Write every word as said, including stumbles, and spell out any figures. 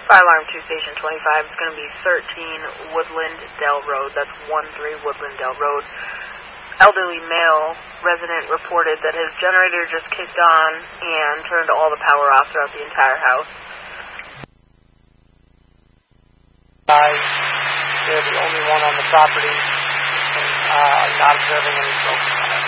Fire alarm two, station twenty-five. It's going to be thirteen Woodland Dell Road. That's one three Woodland Dell Road. Elderly male resident reported that his generator just kicked on and turned all the power off throughout the entire house. Guys, they're the only one on the property, and uh, not observing any smoke.